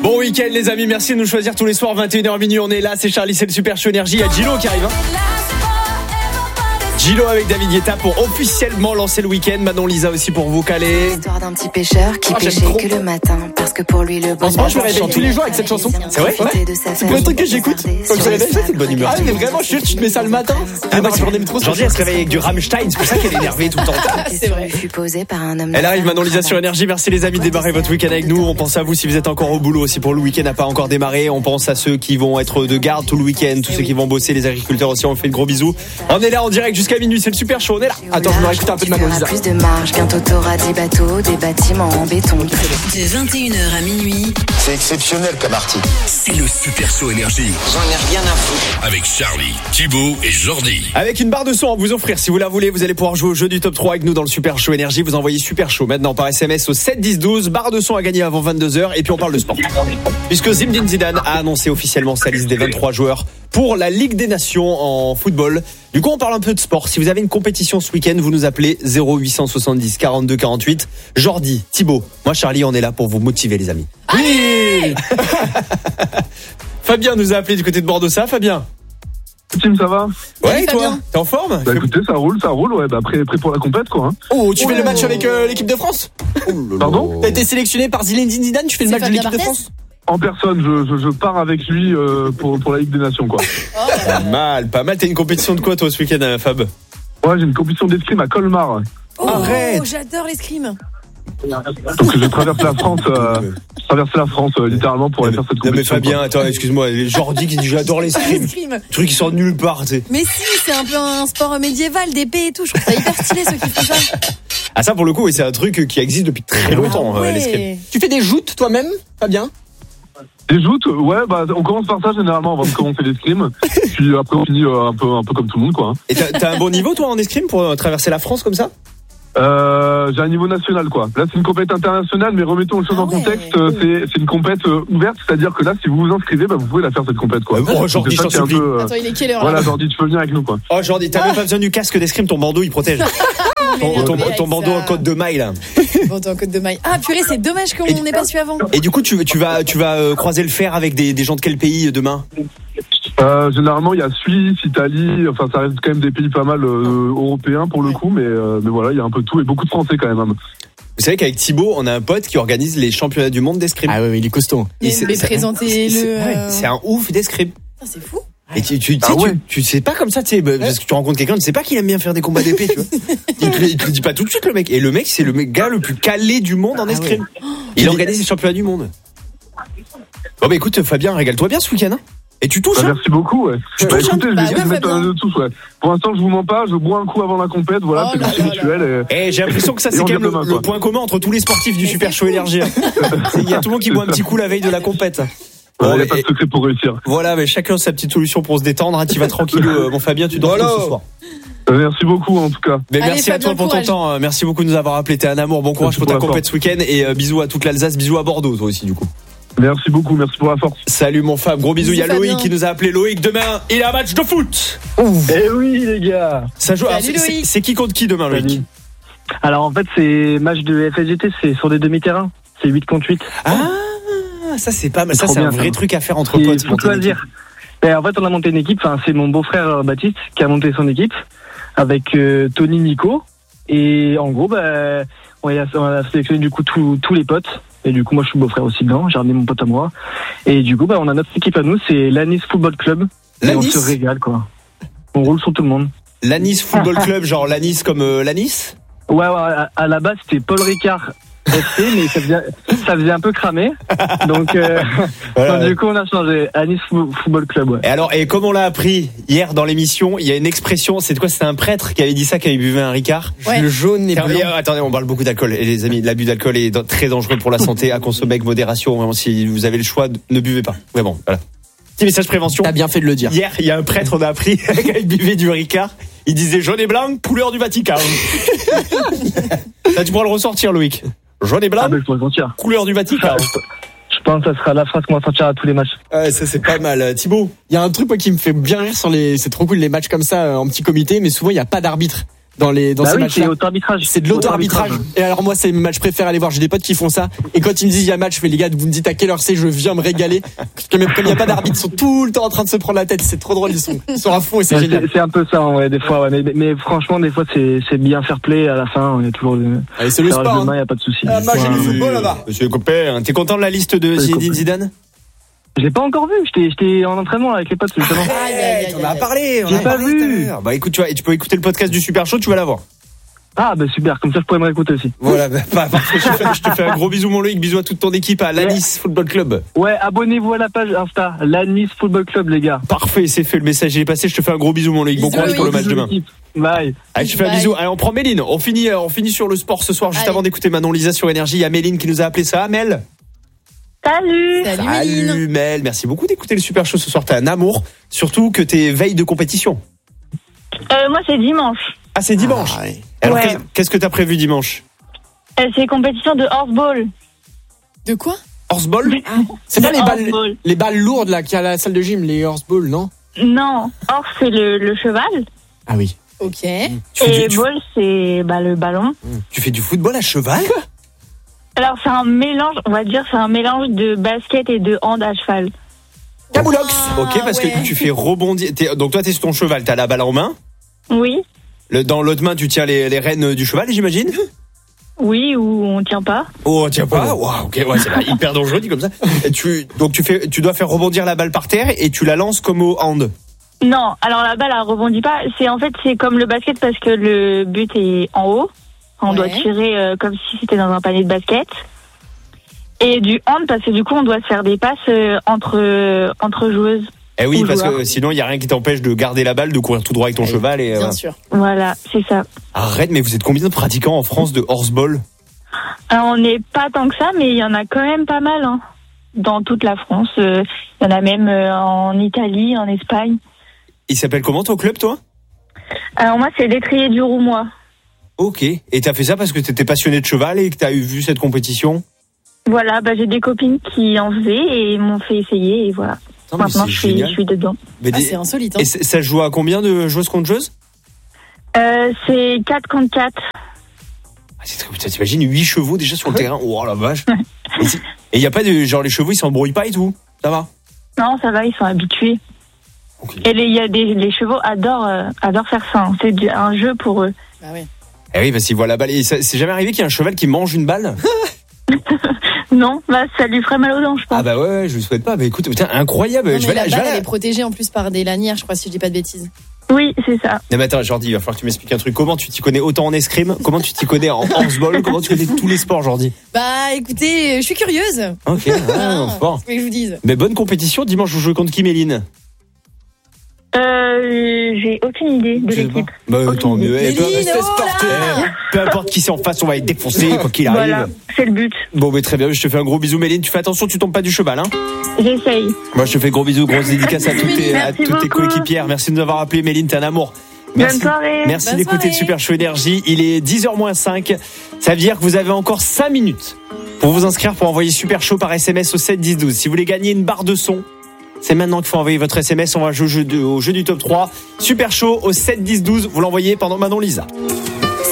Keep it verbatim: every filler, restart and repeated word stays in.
Bon week-end les amis, merci de nous choisir tous les soirs vingt et une heures minuit. On est là, c'est Charlie, c'est le Super Show Énergie. Il y a Gilo qui arrive. Hein Gilo avec David Guetta pour officiellement lancer le week-end. Manon Lisa aussi pour vous caler. L'histoire d'un petit pêcheur qui oh, pêchait que le matin parce que pour lui le bon. En ce moment, je me réveille tous les jours avec cette chanson. C'est vrai? Ouais. C'est le truc que j'écoute quand je me réveille. C'est de bonne humeur. Ah mais vraiment, je suis sûr, tu te mets ça le matin. Ah bah sur des métros. Aujourd'hui, elle se réveille avec du Rammstein, c'est pour ça qu'elle est énervée tout le temps. C'est vrai. Fut posée par un homme. Elle arrive, Manon Lisa sur Énergie. Merci les amis de démarrer votre week-end avec nous. On pense à vous si vous êtes encore au boulot, si pour le week-end n'a pas encore démarré. On pense à ceux qui vont être de garde tout le week-end, tous ceux qui vont bosser, les agriculteurs aussi. On fait le gros bisou. On est là en direct jusqu'à minuit. C'est le Super Show. On est là. Attends, je me réécoute un peu de Manon Lisa. Plus de marge qu'un t'auras dix bateaux, des bâtiments en béton. De vingt et une heures à minuit. C'est exceptionnel comme article. C'est le Super Show Énergie. J'en ai rien à foutre. Avec Charlie, Thibaut et Jordi. Avec une barre de son à vous offrir. Si vous la voulez, vous allez pouvoir jouer au jeu du top trois avec nous dans le Super Show Énergie. Vous envoyez Super Show maintenant par S M S au sept dix douze. Barre de son à gagner avant vingt-deux heures. Et puis on parle de sport. Puisque Zinedine Zidane a annoncé officiellement sa liste des vingt-trois joueurs pour la Ligue des Nations en football. Du coup, on parle un peu de sport. Si vous avez une compétition ce week-end, vous nous appelez zéro huit cent soixante-dix quarante-deux quarante-huit. Jordi, Thibaut, moi Charlie, on est là pour vous motiver les amis. Oui. Fabien nous a appelé du côté de Bordeaux. Ça, Fabien? Tim, ça va? Ouais, et toi? T'es en forme? Bah écoutez, ça roule, ça roule, ouais, bah prêt, prêt pour la compète, quoi. Hein. Oh, tu oh fais le match avec euh, l'équipe de France? Oh Pardon? T'as été sélectionné par Zinedine Zidane, tu fais le match de l'équipe de France? En personne, je, je, je pars avec lui euh, pour, pour la Ligue des Nations, quoi. Oh, pas mal, pas mal. T'as une compétition de quoi, toi, ce week-end, Fab? Ouais, j'ai une compétition d'escrime à Colmar. Oh, arrête! J'adore l'escrime. Donc je traverse la France, euh, je traverse la France euh, littéralement pour aller faire cette compétition. Non mais Fabien, quoi. Attends, excuse-moi, Jordi qui dit j'adore l'escrime. Truc qui sort de nulle part, tu sais. Mais si, c'est un peu un sport médiéval, d'épée et tout. Je trouve ça hyper stylé ceux qui font ça. Ah ça pour le coup, oui, c'est un truc qui existe depuis très longtemps, ah ouais. euh, l'escrime. Tu fais des joutes toi-même, Fabien? Des joutes, ouais, bah on commence par ça généralement avant de commencer l'escrime. Puis après on finit euh, un peu un peu comme tout le monde, quoi. Et t'as, t'as un bon niveau toi en escrime pour euh, traverser la France comme ça? Euh, j'ai un niveau national, quoi. Là, c'est une compète internationale, mais remettons les choses ah en ouais. contexte. Euh, c'est, c'est une compète euh, ouverte, c'est-à-dire que là, si vous vous inscrivez, bah, vous pouvez la faire cette compète, quoi. Euh, bon, Jordi, je t'en supplie. Peu, euh, Attends, il est quelle heure voilà, là? Jordi, tu peux venir avec nous, quoi. Oh, Jordi, t'as ah. même pas besoin du casque d'escrime, ton bandeau il protège. ton, ton, ton bandeau en côte de maille là. Bandeau en côte de maille. Ah purée, c'est dommage qu'on n'ait pas su avant. Et du coup, tu, tu vas, tu vas euh, croiser le fer avec des, des gens de quel pays euh, demain? Euh, généralement, il y a Suisse, Italie, enfin, ça reste quand même des pays pas mal euh, européens pour le coup, mais, euh, mais voilà, il y a un peu de tout et beaucoup de Français quand même. Hein. Vous savez qu'avec Thibaut, on a un pote qui organise les championnats du monde d'escrime. Ah ouais, il est costaud. Mais, mais présentez-le. C'est, euh... c'est un ouf d'escrime. C'est fou. Et tu, tu, ah ouais. tu, tu sais pas comme ça, tu sais, parce que tu rencontres quelqu'un, tu sais pas qu'il aime bien faire des combats d'épée, tu vois. Il te, il te le dit pas tout de suite, le mec. Et le mec, c'est le gars le plus calé du monde en escrime. Ah ouais. Il organise les championnats du monde. Bon, bah écoute, Fabien, régale-toi bien ce week-end, hein. Et tu touches, bah, hein. Merci beaucoup, ouais. Tu bah, touches, écoutez, bah, je vais ouais, essayer de mettre un de tous, ouais. Pour l'instant, je vous mens pas, je bois un coup avant la compète, voilà, oh c'est le petit rituel. Et... Eh, j'ai l'impression que ça, c'est quand même demain, le, le point commun entre tous les sportifs du Super Show Énergie. Il y a tout le monde qui boit un petit coup la veille de la compète. Il Bon, n'y a pas de secret pour réussir. Voilà, mais chacun sa petite solution pour se détendre. Hein. Tu vas tranquille, euh, mon Fabien, tu dors voilà. ce soir. Merci beaucoup en tout cas. Mais Allez, merci Fabien, à toi pour courage. ton temps. Merci beaucoup de nous avoir appelé. T'es un amour. Bon courage merci pour ta pour compète ce week-end et euh, bisous à toute l'Alsace. Bisous à Bordeaux, toi aussi du coup. Merci beaucoup, merci pour la force. Salut mon Fab, gros bisous. Il y a Loïc Fabien. qui nous a appelé. Loïc, demain, il a un match de foot. Eh oui les gars. Ça joue. Alors, Salut, c'est, Loïc. c'est qui contre qui demain, Loïc? Salut. Alors en fait c'est match de F S G T, c'est sur des demi-terrains. C'est huit contre huit. Ah, ça c'est pas mal. Ça Trop c'est bien, un vrai ça. truc à faire entre Et potes. faut choisir. Et en fait on a monté une équipe, enfin c'est mon beau-frère euh, Baptiste qui a monté son équipe avec euh, Tony, Nico. Et en gros bah, on a, on a sélectionné du coup tous, tous les potes. Et du coup moi je suis beau-frère aussi dedans, j'ai ramené mon pote à moi. Et du coup bah on a notre équipe à nous, c'est l'Anis Football Club. Et on se régale quoi. On roule sur tout le monde. L'Anis Football Club, genre l'Anis comme euh, l'Anis? Ouais, ouais, à, à la base c'était Paul Ricard F C, mais ça faisait, ça faisait un peu cramer. Donc, euh, voilà, donc ouais. du coup on a changé Anis Football Club. Ouais. Et alors, et comme on l'a appris hier dans l'émission, il y a une expression, c'est quoi? C'était un prêtre qui avait dit ça, qui avait bu un Ricard. Ouais. Le jaune et Attends, blanc. attendez, on parle beaucoup d'alcool. Et les amis, l'abus d'alcool est très dangereux pour la santé, à consommer avec modération. Vraiment, si vous avez le choix, ne buvez pas. Vraiment, voilà. Petit message prévention. T'as bien fait de le dire. Hier, il y a un prêtre, on a appris, qui buvait du Ricard. Il disait jaune et blanc, couleur du Vatican. Là, tu pourras le ressortir, Loïc. Jaune et blanc, Ah ben je pourrais sortir. couleur du Vatican. Je pense que ça sera la phrase qu'on va sortir à tous les matchs. Ouais, ça c'est pas mal. Thibaut. Il y a un truc moi, qui me fait bien rire sur les. C'est trop cool les matchs comme ça euh, en petit comité, mais souvent il y a pas d'arbitre. dans les dans Bah ces oui, matchs-là. c'est auto-arbitrage. C'est de l'auto-arbitrage. Et alors moi, c'est mes matchs préférés à aller voir. J'ai des potes qui font ça. Et quand ils me disent il y a match, je fais les gars, vous me dites à quelle heure c'est, je viens me régaler. Parce que même comme il n'y a pas d'arbitre, ils sont tout le temps en train de se prendre la tête. C'est trop drôle, ils sont, ils sont à fond et c'est Ouais, génial. c'est, c'est un peu ça, ouais, des fois. Ouais. Mais, mais franchement, des fois, c'est, c'est bien fair play à la fin. Il y a toujours le. Allez, c'est le ça reste sport. demain, Hein. y a pas de souci. Ah, magie du Ouais. football là-bas. Monsieur le copain, t'es content de la liste de C'est Zinedine cool. Zidane? Je l'ai pas encore vu. J'étais, j'étais en entraînement avec les potes justement. Aïe, aïe, aïe, On en a aïe. parlé. on J'ai en a pas parlé vu. tout à l'heure. Bah écoute, tu vois, et tu peux écouter le podcast du Super Show, tu vas l'avoir. Ah bah super. Comme ça, je pourrais me réécouter aussi. Voilà, bah, bah, parfait. je, te fais, je te fais un gros bisou, mon Loïc. Bisous à toute ton équipe à l'Anis Football Club. Ouais, abonnez-vous à la page Insta, la Nice Football Club, les gars. Parfait, c'est fait. Le message est passé. Je te fais un gros bisou, mon Loïc. Bon Bisous, courage pour le Loïc. match demain. Bye. Allez, je te fais un Bye. bisou. Allez, on prend Méline. On finit, euh, on finit sur le sport ce soir, juste Allez. avant d'écouter Manon Lisa sur Énergie. Il y a Méline qui nous a appelé ça. Mel. Salut. Salut, Méline. Salut Mel. Merci beaucoup d'écouter le Super Show ce soir. T'as un amour. Surtout que t'es veille de compétition. Euh, moi, c'est dimanche. Ah, c'est dimanche. Ah, ouais. Alors, Ouais. qu'est- qu'est-ce que t'as prévu dimanche? Euh, c'est compétition de horseball. De quoi? Horseball? C'est pas De les balles, horseball. les balles lourdes là qu'il y a à la salle de gym, les horseballs, non? Non, horse, c'est le, le cheval. Ah oui. Ok. Tu fais, Et du, tu, ball, c'est bah, le ballon. tu fais du football à cheval? Alors, c'est un mélange, on va dire, c'est un mélange de basket et de hand à cheval. Caboulox. Ah, Ok, parce ouais. que tu fais rebondir. t'es- donc toi, t'es sur ton cheval, t'as la balle en main. Oui, Le, dans l'autre main, tu tiens les, les rênes du cheval, j'imagine. oui, ou on tient pas. Oh, tiens pas. Waouh, ok, ouais, c'est là, hyper dangereux dit comme ça. Et tu, donc tu fais, tu dois faire rebondir la balle par terre et tu la lances comme au hand. Non, alors la balle, elle rebondit pas. C'est en fait, c'est comme le basket parce que le but est en haut. On Ouais. doit tirer euh, comme si c'était dans un panier de basket. Et du hand parce que du coup, on doit se faire des passes euh, entre euh, entre joueuses. Eh oui, Ou parce joueur. que sinon, il y a rien qui t'empêche de garder la balle, de courir tout droit avec ton cheval et. Bien euh, sûr. Voilà, c'est ça. Arrête, mais vous êtes combien de pratiquants en France de horseball? Alors, on n'est pas tant que ça, mais il y en a quand même pas mal hein, dans toute la France. Euh, Il y en a même euh, en Italie, en Espagne. Il s'appelle comment ton club, toi? Alors moi, c'est l'étrier du Roumois. Ok. Et t'as fait ça parce que t'étais passionné de cheval et que t'as eu vu cette compétition? Voilà, bah, j'ai des copines qui en faisaient et m'ont fait essayer et voilà. Non, mais Maintenant, c'est je suis, génial. je suis dedans. Mais Ah, des- c'est insolite. Hein. Et c- ça se joue à combien de joueuses contre joueuses? Euh, c'est quatre contre quatre. Ah, c'est très- putain, t'imagines huit chevaux déjà sur le terrain? Oh la vache. Et il y a pas de genre les chevaux ils s'embrouillent pas et tout? Ça va? Non, ça va, ils sont habitués. Ok. Et les, il y a des, les chevaux adorent, euh, adorent faire ça. hein. C'est du- un jeu pour eux. Bah ouais. Eh oui, parce qu'ils voient la balle. Et ça- c'est jamais arrivé qu'il y ait un cheval qui mange une balle? Non, bah, ça lui ferait mal aux dents, je pense. Ah bah ouais, ouais, je le souhaite pas. Mais écoute, putain, incroyable. Non, je mais vais la là, je balle, vais elle là. est protégée en plus par des lanières, je crois, si je dis pas de bêtises. Oui, c'est ça. Non mais attends, Jordi, il va falloir que tu m'expliques un truc. Comment tu t'y connais autant en escrime? Comment tu t'y connais en horseball? Comment tu connais tous les sports, Jordi? Bah écoutez, je suis curieuse. Ok, ah, fort. C'est ce que je vous dise. Mais bonne compétition. Dimanche, vous jouez contre qui, Méline? Euh, j'ai aucune idée de Je sais l'équipe. pas. Bah, Aucune tant idée. mieux. Eh, peu, Méline, oh là eh, peu importe qui c'est en face, on va être défoncé, quoi qu'il arrive. Voilà, c'est le but. Bon, mais très bien, je te fais un gros bisou, Méline. Tu fais attention, tu tombes pas du cheval, hein. J'essaye. Moi, je te fais gros bisous, grosse dédicace à toutes tes, à Merci toutes tes beaucoup. coéquipières. Merci de nous avoir appelé, Méline, t'es un amour. Bonne soirée. Merci Bonne d'écouter le soirée. Super Show Énergie. Il est dix heures moins cinq. Ça veut dire que vous avez encore cinq minutes pour vous inscrire pour envoyer Super Show par S M S au sept dix douze. Si vous voulez gagner une barre de son, c'est maintenant qu'il faut envoyer votre S M S. On va jouer au jeu, de- au jeu du top trois. Super Show au sept dix douze. Vous l'envoyez pendant Manon Lisa.